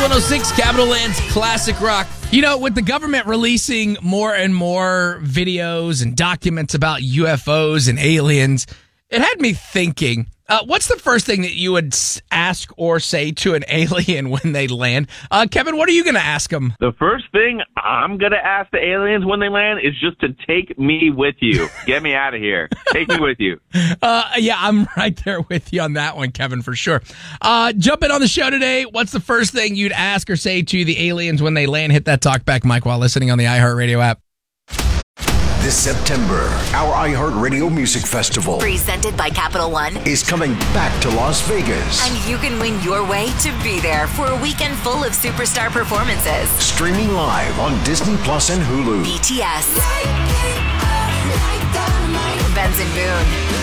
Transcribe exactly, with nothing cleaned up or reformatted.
one oh six, Capital Land's Classic Rock. You know, with the government releasing more and more videos and documents about U F Os and aliens, it had me thinking, uh, what's the first thing that you would ask or say to an alien when they land? Uh, Kevin, what are you going to ask them? The first thing I'm going to ask the aliens when they land is just to take me with you. Get me out of here. Take me with you. Uh, yeah, I'm right there with you on that one, Kevin, for sure. Uh, jump in on the show today. What's the first thing you'd ask or say to the aliens when they land? Hit that talkback mic while listening on the iHeartRadio app. This September, our iHeartRadio Music Festival, presented by Capital One, is coming back to Las Vegas. And you can win your way to be there for a weekend full of superstar performances. Streaming live on Disney Plus and Hulu. B T S, Benson Boone,